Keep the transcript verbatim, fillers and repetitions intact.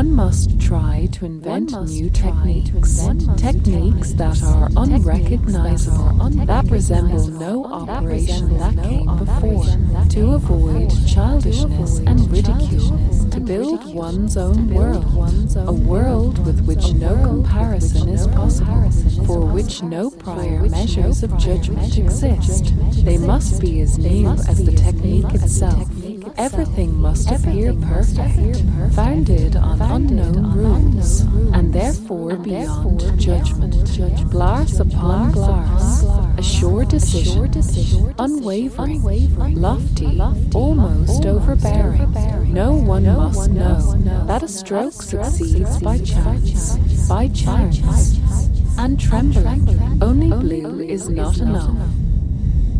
One must try to invent new techniques, techniques that are unrecognizable, that resemble no operation that came before, to avoid childishness and ridicule, to build one's own world, a world with which no comparison is possible, for which no prior measures of judgment exist. They must be as new as the technique itself. Everything must appear perfect, founded on unknown rules, and therefore beyond judgment. Glass upon glass, a sure decision, unwavering, lofty, almost overbearing. No one must know that a stroke succeeds by chance, by chance, and trembling. Only blue is not enough.